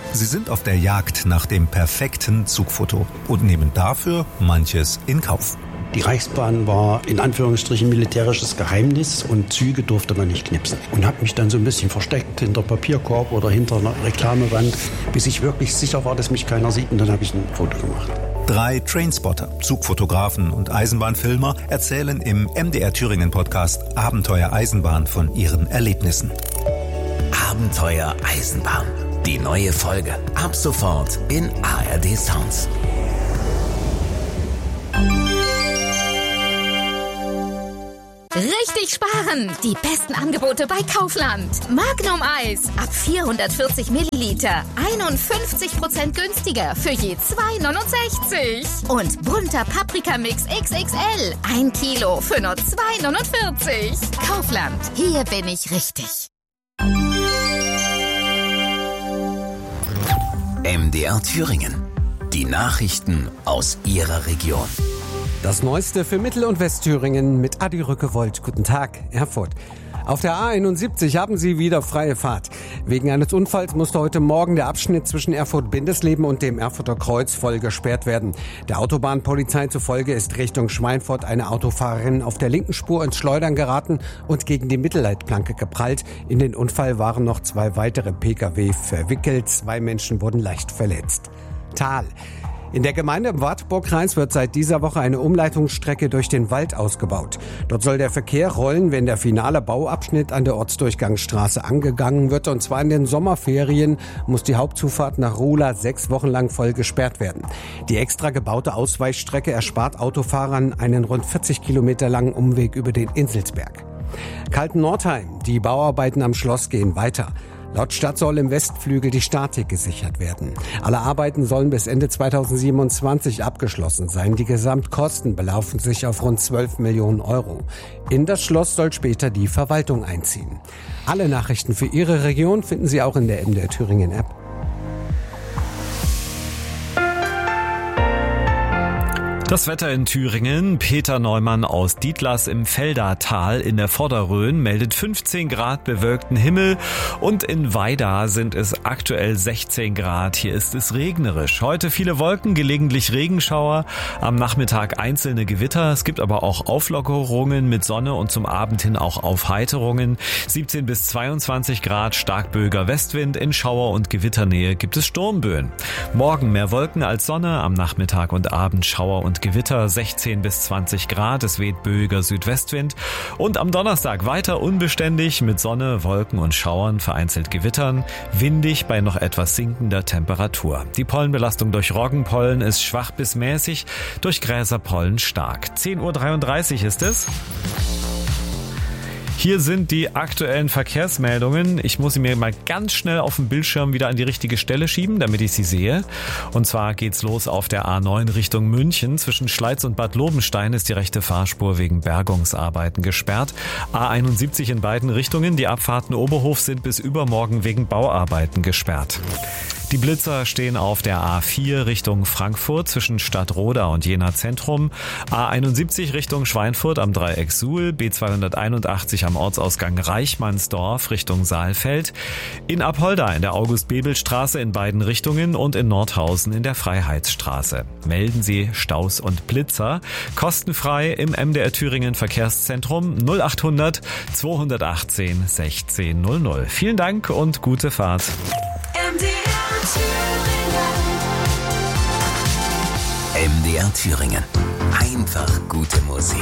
Sie sind auf der Jagd nach dem perfekten Zugfoto und nehmen dafür manches in Kauf. Die Reichsbahn war in Anführungsstrichen militärisches Geheimnis und Züge durfte man nicht knipsen. Und habe mich dann so ein bisschen versteckt hinter Papierkorb oder hinter einer Reklamewand, bis ich wirklich sicher war, dass mich keiner sieht, und dann habe ich ein Foto gemacht. 3 Trainspotter, Zugfotografen und Eisenbahnfilmer erzählen im MDR Thüringen Podcast Abenteuer Eisenbahn von ihren Erlebnissen. Abenteuer Eisenbahn. Die neue Folge ab sofort in ARD Sounds. Richtig sparen! Die besten Angebote bei Kaufland. Magnum Eis ab 440 Milliliter. 51% günstiger für je 2,69. Und bunter Paprikamix XXL. 1 Kilo für nur 2,49. Kaufland. Hier bin ich richtig. MDR Thüringen. Die Nachrichten aus Ihrer Region. Das Neueste für Mittel- und Westthüringen mit Adi Rückewold. Guten Tag, Erfurt. Auf der A71 haben Sie wieder freie Fahrt. Wegen eines Unfalls musste heute Morgen der Abschnitt zwischen Erfurt-Bindesleben und dem Erfurter Kreuz voll gesperrt werden. Der Autobahnpolizei zufolge ist Richtung Schweinfurt eine Autofahrerin auf der linken Spur ins Schleudern geraten und gegen die Mittelleitplanke geprallt. In den Unfall waren noch 2 weitere Pkw verwickelt. 2 Menschen wurden leicht verletzt. Thal. In der Gemeinde im Wartburgkreis wird seit dieser Woche eine Umleitungsstrecke durch den Wald ausgebaut. Dort soll der Verkehr rollen, wenn der finale Bauabschnitt an der Ortsdurchgangsstraße angegangen wird. Und zwar in den Sommerferien muss die Hauptzufahrt nach Ruhla 6 Wochen lang voll gesperrt werden. Die extra gebaute Ausweichstrecke erspart Autofahrern einen rund 40 Kilometer langen Umweg über den Inselsberg. Kalten-Nordheim. Die Bauarbeiten am Schloss gehen weiter. Laut Stadt soll im Westflügel die Statik gesichert werden. Alle Arbeiten sollen bis Ende 2027 abgeschlossen sein. Die Gesamtkosten belaufen sich auf rund 12 Millionen Euro. In das Schloss soll später die Verwaltung einziehen. Alle Nachrichten für Ihre Region finden Sie auch in der MDR Thüringen App. Das Wetter in Thüringen. Peter Neumann aus Dietlas im Feldatal in der Vorderrhön meldet 15 Grad bewölkten Himmel und in Weida sind es aktuell 16 Grad. Hier ist es regnerisch. Heute viele Wolken, gelegentlich Regenschauer, am Nachmittag einzelne Gewitter. Es gibt aber auch Auflockerungen mit Sonne und zum Abend hin auch Aufheiterungen. 17 bis 22 Grad, stark böiger Westwind. In Schauer- und Gewitternähe gibt es Sturmböen. Morgen mehr Wolken als Sonne, am Nachmittag und Abend Schauer und Gewitter, 16 bis 20 Grad, es weht böiger Südwestwind. Und am Donnerstag weiter unbeständig mit Sonne, Wolken und Schauern, vereinzelt Gewittern, windig bei noch etwas sinkender Temperatur. Die Pollenbelastung durch Roggenpollen ist schwach bis mäßig, durch Gräserpollen stark. 10:33 Uhr ist es. Hier sind die aktuellen Verkehrsmeldungen. Ich muss sie mir mal ganz schnell auf dem Bildschirm wieder an die richtige Stelle schieben, damit ich sie sehe. Und zwar geht's los auf der A9 Richtung München. Zwischen Schleiz und Bad Lobenstein ist die rechte Fahrspur wegen Bergungsarbeiten gesperrt. A71 in beiden Richtungen. Die Abfahrten Oberhof sind bis übermorgen wegen Bauarbeiten gesperrt. Die Blitzer stehen auf der A4 Richtung Frankfurt zwischen Stadtroda und Jena Zentrum, A71 Richtung Schweinfurt am Dreieck Suhl, B281 am Ortsausgang Reichmannsdorf Richtung Saalfeld, in Apolda in der August-Bebel-Straße in beiden Richtungen und in Nordhausen in der Freiheitsstraße. Melden Sie Staus und Blitzer kostenfrei im MDR Thüringen Verkehrszentrum 0800 218 1600. Vielen Dank und gute Fahrt. MDR Thüringen. Einfach gute Musik.